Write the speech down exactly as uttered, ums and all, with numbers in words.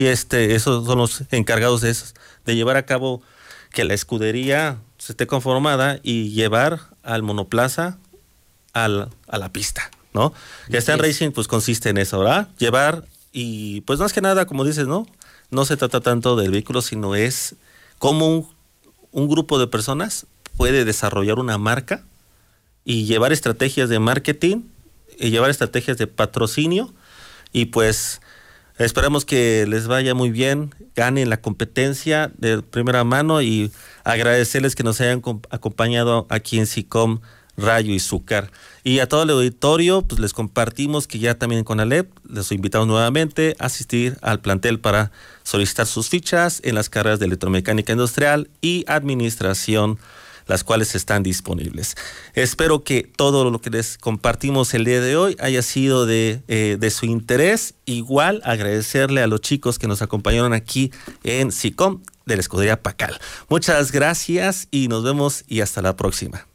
Y este, esos son los encargados de esos, de llevar a cabo que la escudería se esté conformada y llevar al monoplaza al, a la pista, ¿no? Ya está en Racing, pues consiste en eso, ¿verdad? Llevar y pues más que nada, como dices, ¿no? No se trata tanto del vehículo, sino es cómo un, un grupo de personas puede desarrollar una marca y llevar estrategias de marketing y llevar estrategias de patrocinio y pues esperamos que les vaya muy bien, ganen la competencia de primera mano y agradecerles que nos hayan acompañado aquí en SICOM Rayo y Zúcar. Y a todo el auditorio, pues les compartimos que ya también con Alep les invitamos nuevamente a asistir al plantel para solicitar sus fichas en las carreras de electromecánica industrial y administración, las cuales están disponibles. Espero que todo lo que les compartimos el día de hoy haya sido de, eh, de su interés. Igual agradecerle a los chicos que nos acompañaron aquí en SICOM de la escudería Pacal. Muchas gracias y nos vemos y hasta la próxima.